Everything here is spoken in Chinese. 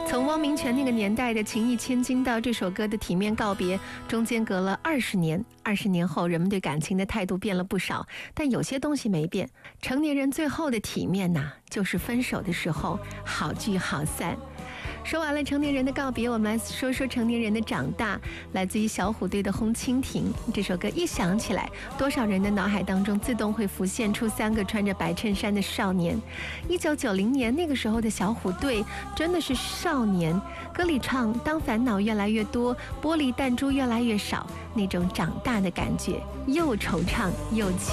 从汪明荃那个年代的情义千金到这首歌的体面告别，中间隔了20年。20年后，人们对感情的态度变了不少，但有些东西没变。成年人最后的体面呐，就是分手的时候好聚好散。说完了成年人的告别，我们来说说成年人的长大。来自于小虎队的《红蜻蜓》这首歌一响起来，多少人的脑海当中自动会浮现出3个穿着白衬衫的少年。1990年那个时候的小虎队真的是少年，歌里唱当烦恼越来越多，玻璃弹珠越来越少，那种长大的感觉，又惆怅又